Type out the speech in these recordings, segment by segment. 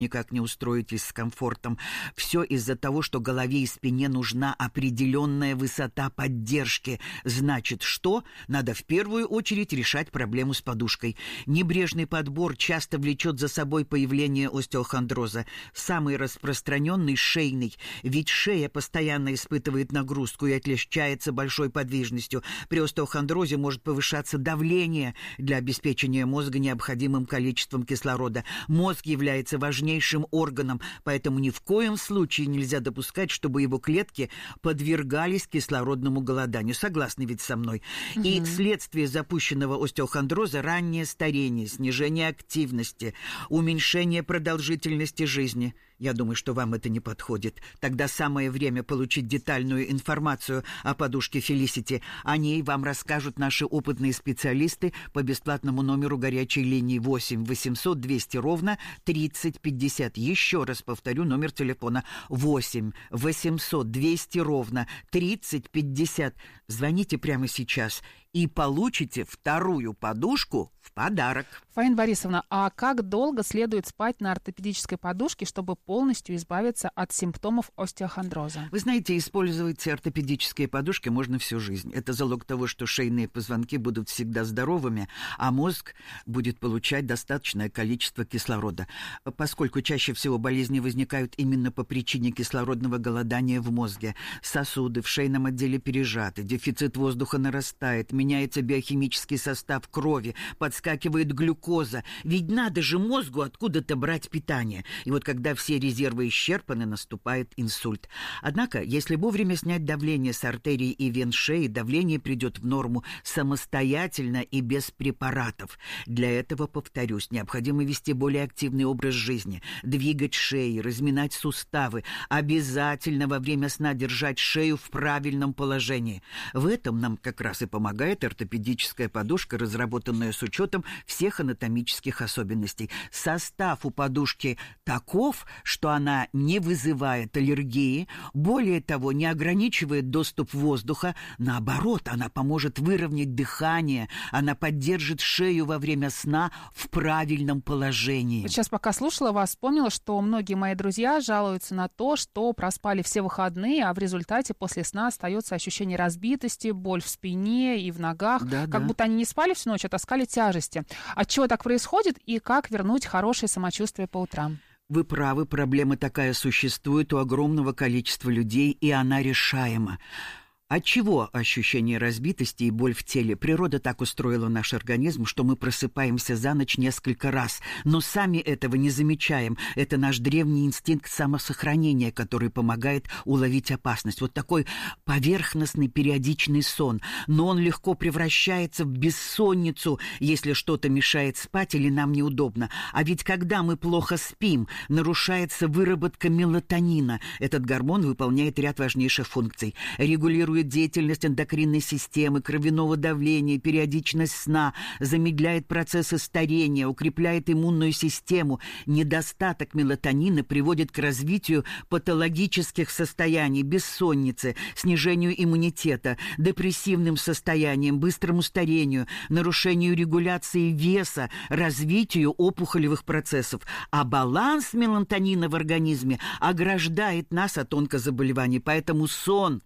никак не устроитесь с комфортом. Все из-за того, что голове и спине нужна определенная высота поддержки. Значит, что? Надо в первую очередь решать проблему с подушкой. Небрежный подбор часто влечет за собой появление остеохондроза. Самый распространенный – шейный. Ведь шея постоянно испытывает нагрузку и отличается большой подвижностью. При остеохондрозе может повышаться давление для обеспечения мозга необходимым количеством кислорода. Мозг является важнейшим органом, поэтому ни в коем случае нельзя допускать, чтобы его клетки подвергались кислородному голоданию. Согласны ведь со мной? И следствие запущенного остеохондроза – раннее старение, снижение активности, уменьшение продолжительности жизни. Я думаю, что вам это не подходит. Тогда самое время получить детальную информацию о подушке Felicity. О ней вам расскажут наши опытные специалисты по бесплатному номеру горячей линии 8 800 200 ровно 3050. Еще раз повторю номер телефона 8 800 200 ровно 3050. Звоните прямо сейчас и получите вторую подушку в подарок. Фаина Борисовна, а как долго следует спать на ортопедической подушке, чтобы полностью избавиться от симптомов остеохондроза? Вы знаете, использовать ортопедические подушки можно всю жизнь. Это залог того, что шейные позвонки будут всегда здоровыми, а мозг будет получать достаточное количество кислорода. Поскольку чаще всего болезни возникают именно по причине кислородного голодания в мозге. Сосуды в шейном отделе пережаты, дефицит воздуха нарастает, меняется биохимический состав крови, подскакивает глюкоза. Ведь надо же мозгу откуда-то брать питание. И вот когда все резервы исчерпаны, наступает инсульт. Однако, если вовремя снять давление с артерий и вен шеи, давление придет в норму самостоятельно и без препаратов. Для этого, повторюсь, необходимо вести более активный образ жизни, двигать шеей, разминать суставы, обязательно во время сна держать шею в правильном положении. В этом нам как раз и помогает ортопедическая подушка, разработанная с учетом всех анатомических особенностей. Состав у подушки таков, что она не вызывает аллергии, более того, не ограничивает доступ воздуха, наоборот, она поможет выровнять дыхание, она поддержит шею во время сна в правильном положении. Сейчас, пока слушала вас, вспомнила, что многие мои друзья жалуются на то, что проспали все выходные, а в результате после сна остается ощущение разбитости, боль в спине и в ногах, как будто они не спали всю ночь, а таскали тяжести. Отчего так происходит и как вернуть хорошее самочувствие по утрам? Вы правы, проблема такая существует у огромного количества людей, и она решаема. Отчего ощущение разбитости и боль в теле? Природа так устроила наш организм, что мы просыпаемся за ночь несколько раз, но сами этого не замечаем. Это наш древний инстинкт самосохранения, который помогает уловить опасность. Вот такой поверхностный периодичный сон. Но он легко превращается в бессонницу, если что-то мешает спать или нам неудобно. А ведь когда мы плохо спим, нарушается выработка мелатонина. Этот гормон выполняет ряд важнейших функций. Регулирует деятельность эндокринной системы, кровяного давления, периодичность сна, замедляет процессы старения, укрепляет иммунную систему. Недостаток мелатонина приводит к развитию патологических состояний, бессонницы, снижению иммунитета, депрессивным состояниям, быстрому старению, нарушению регуляции веса, развитию опухолевых процессов. А баланс мелатонина в организме ограждает нас от онкозаболеваний. Поэтому сон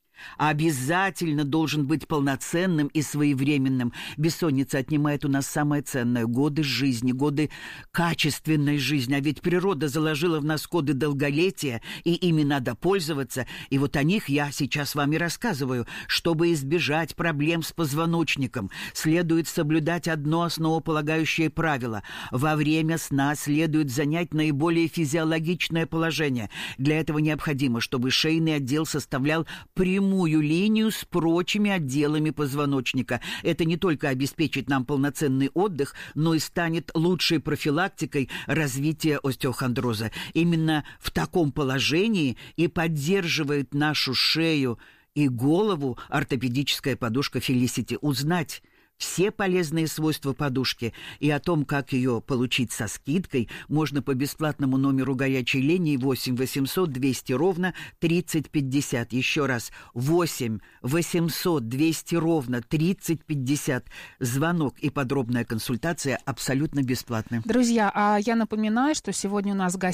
обязательно должен быть полноценным и своевременным. Бессонница отнимает у нас самое ценное – годы жизни, годы качественной жизни. А ведь природа заложила в нас коды долголетия, и ими надо пользоваться. И вот о них я сейчас вами рассказываю. Чтобы избежать проблем с позвоночником, следует соблюдать одно основополагающее правило. Во время сна следует занять наиболее физиологичное положение. Для этого необходимо, чтобы шейный отдел составлял прямую линию с прочими отделами позвоночника. Это не только обеспечит нам полноценный отдых, но и станет лучшей профилактикой развития остеохондроза. Именно в таком положении и поддерживает нашу шею и голову ортопедическая подушка Felicity. Узнать, все полезные свойства подушки и о том, как ее получить со скидкой, можно по бесплатному номеру горячей линии 8 800 200 ровно 3050. Еще раз, 8 800 200 ровно 3050. Звонок и подробная консультация абсолютно бесплатны. Друзья, а я напоминаю, что сегодня у нас